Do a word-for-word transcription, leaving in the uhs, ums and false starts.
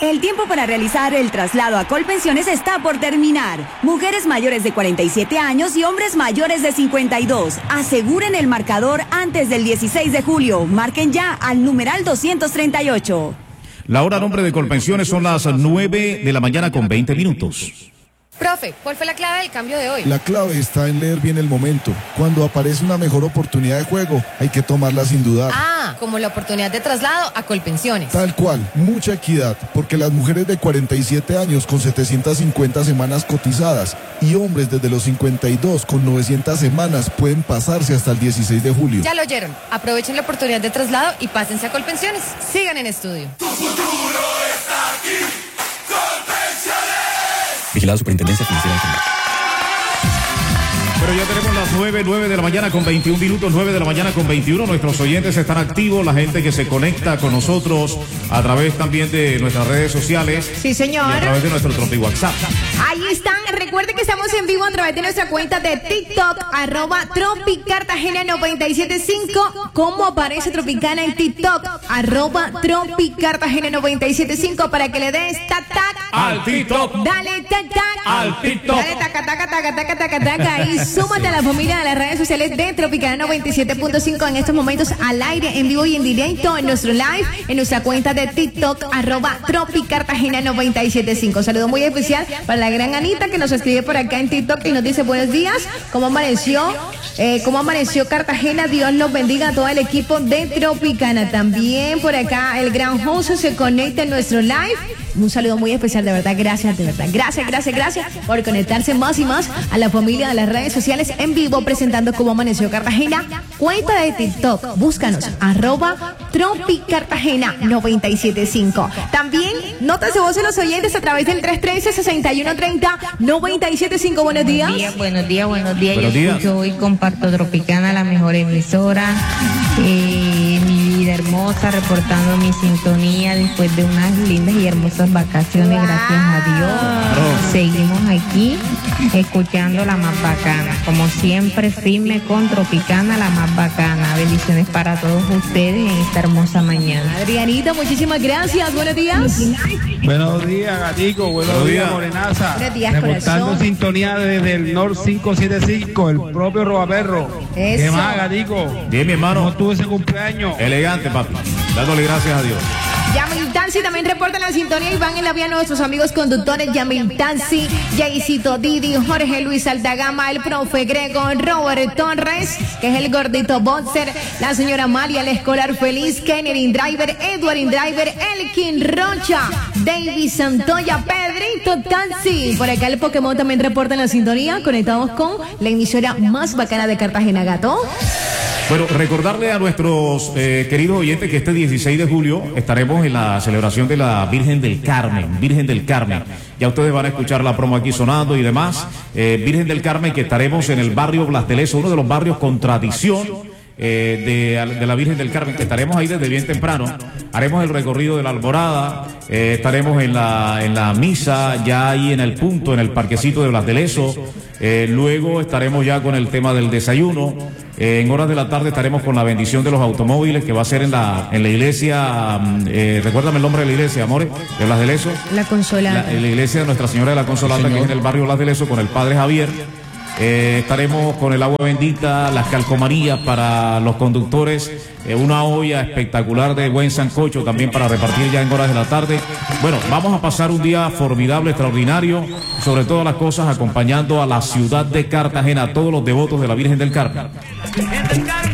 El tiempo para realizar el traslado a Colpensiones está por terminar. Mujeres mayores de cuarenta y siete años y hombres mayores de cincuenta y dos. Aseguren el marcador antes del dieciséis de julio. Marquen ya al numeral doscientos treinta y ocho. La hora nombre de Colpensiones son las nueve de la mañana con veinte minutos. Profe, ¿cuál fue la clave del cambio de hoy? La clave está en leer bien el momento. Cuando aparece una mejor oportunidad de juego, hay que tomarla sin dudar. Ah, como la oportunidad de traslado a Colpensiones. Tal cual, mucha equidad, porque las mujeres de cuarenta y siete años con setecientas cincuenta semanas cotizadas y hombres desde los cincuenta y dos con novecientas semanas pueden pasarse hasta el dieciséis de julio. Ya lo oyeron. Aprovechen la oportunidad de traslado y pásense a Colpensiones. Sigan en estudio. Tu futuro está aquí. Vigilado Superintendencia Financiera de Colombia. Pero ya tenemos las nueve, nueve de la mañana con veintiún minutos, nueve de la mañana con veintiuno. Nuestros oyentes están activos, la gente que se conecta con nosotros a través también de nuestras redes sociales. Sí, señor. Y a través de nuestro Tropi WhatsApp. Ahí están. Recuerden que estamos en vivo a través de nuestra cuenta de TikTok, arroba Tropi Cartagena noventa y siete punto cinco. ¿Cómo aparece Tropicana en TikTok? Arroba Tropi Cartagena noventa y siete punto cinco para que le des tac tac al TikTok. Dale tac tac al TikTok. Dale taca taca taca taca taca taca y súmate a la familia de las redes sociales de Tropicana noventa y siete punto cinco en estos momentos al aire, en vivo y en directo en nuestro live, en nuestra cuenta de TikTok, arroba Tropi Cartagena noventa y siete punto cinco. Saludo muy especial para la gran Anita que nos escribe por acá en TikTok y nos dice buenos días, ¿cómo amaneció? Eh, ¿Cómo amaneció Cartagena? Dios los bendiga a todo el equipo de Tropicana. También por acá el gran José se conecta en nuestro live. Un saludo muy especial, de verdad, gracias, de verdad. Gracias, gracias, gracias por conectarse más y más a la familia de las redes sociales en vivo presentando Cómo Amaneció Cartagena. Cuenta de TikTok, búscanos, arroba Tropi Cartagena noventa y siete punto cinco. También, notas de voz de los oyentes a través del tres uno tres, seis uno tres cero, noventa y siete punto cinco. Buenos días. Buenos días, buenos días, buenos días. Buenos Yo días. escucho hoy, comparto Tropicana, la mejor emisora. Eh, mi vida hermosa, reportando mi sintonía después de unas lindas y hermosas vacaciones, Wow. gracias a Dios. Seguimos aquí escuchando la más bacana. Como siempre, firme con Tropicana, la más bacana. Bendiciones para todos ustedes en esta hermosa mañana. Adrianita, muchísimas gracias. Buenos días. Buenos días, Gatico. Buenos, Buenos días, días. Morenaza. Buenos días, Reportando corazón. sintonía desde el Nord cinco siete cinco, el propio Robaperro. Eso. ¿Qué más, Gatico? Bien, mi hermano. ¿Cómo tuvo ese cumpleaños? Elegante, papi. Dándole gracias a Dios. Yamil Tansi también reporta la sintonía y van en la vía nuestros amigos conductores Yamil Tansi, Jaycito Didi, Jorge Luis Altagama, el profe Grego, Robert Torres, que es el gordito boxer, la señora Amalia, el escolar feliz, Kennedy Driver, Edward Driver, Elkin Rocha, David Santoya, Pedrito Tansi. Por acá el Pokémon también reporta en la sintonía. Conectamos con la emisora más bacana de Cartagena, Gato. Bueno, recordarle a nuestros eh, queridos oyentes que este dieciséis de julio estaremos en la celebración de la Virgen del Carmen, Virgen del Carmen. Ya ustedes van a escuchar la promo aquí sonando y demás. Eh, Virgen del Carmen, que estaremos en el barrio Blas de Lezo, uno de los barrios con tradición eh, de, de la Virgen del Carmen, que estaremos ahí desde bien temprano. Haremos el recorrido de la Alborada, eh, estaremos en la, en la misa, ya ahí en el punto, en el parquecito de Blas de Lezo. Eh, luego estaremos ya con el tema del desayuno. Eh, en horas de la tarde estaremos con la bendición de los automóviles, que va a ser en la en la iglesia, eh, recuérdame el nombre de la iglesia, amores, de Blas de Lezo. La Consolata. La, en la iglesia de Nuestra Señora de la Consolata, que es en el barrio Blas de Lezo, con el Padre Javier. Eh, estaremos con el agua bendita, las calcomanías para los conductores, eh, una olla espectacular de buen sancocho también para repartir ya en horas de la tarde. Bueno, vamos a pasar un día formidable, extraordinario, sobre todas las cosas acompañando a la ciudad de Cartagena, a todos los devotos de la Virgen del Carmen.